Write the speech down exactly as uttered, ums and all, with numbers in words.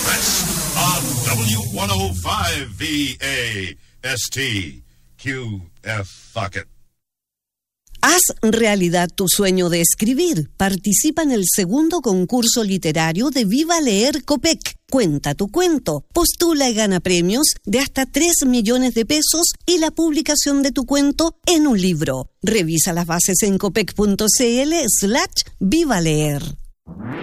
Express on W one oh five V A S T Q F Fuck it. Haz realidad tu sueño de escribir. Participa en el segundo concurso literario de Viva Leer Copec. Cuenta tu cuento. Postula y gana premios de hasta tres millones de pesos y la publicación de tu cuento en un libro. Revisa las bases en copec punto cl slash Viva Leer.